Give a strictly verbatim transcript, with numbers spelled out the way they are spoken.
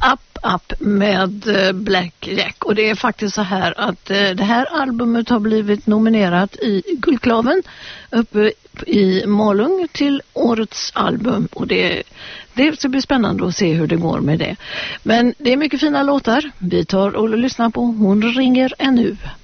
Up Up med Black Jack. Och det är faktiskt så här att det här albumet har blivit nominerat i Guldklaven uppe i Malung till årets album. Och det, det ska bli spännande att se hur det går med det. Men det är mycket fina låtar. Vi tar och lyssnar på Hon ringer ännu.